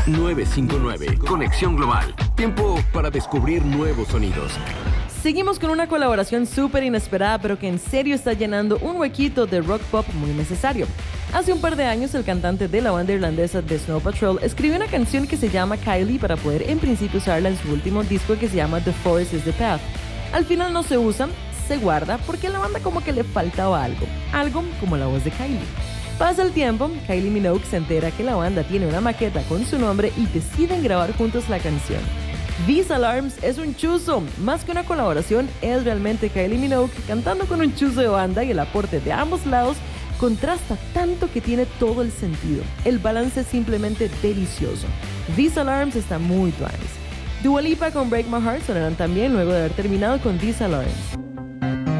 959, Conexión Global. Tiempo para descubrir nuevos sonidos. Seguimos con una colaboración súper inesperada, pero que en serio está llenando un huequito de rock pop muy necesario. Hace un par de años, el cantante de la banda irlandesa The Snow Patrol escribió una canción que se llama Kylie para poder en principio usarla en su último disco que se llama The Forest is the Path. Al final no se usa, se guarda porque a la banda como que le faltaba algo como la voz de Kylie. Pasa el tiempo, Kylie Minogue se entera que la banda tiene una maqueta con su nombre y deciden grabar juntos la canción. These Alarms es un chuzo, más que una colaboración, es realmente Kylie Minogue cantando con un chuzo de banda y el aporte de ambos lados contrasta tanto que tiene todo el sentido. El balance es simplemente delicioso. These Alarms está muy tuanis. Dua Lipa con Break My Heart sonarán también luego de haber terminado con These Alarms.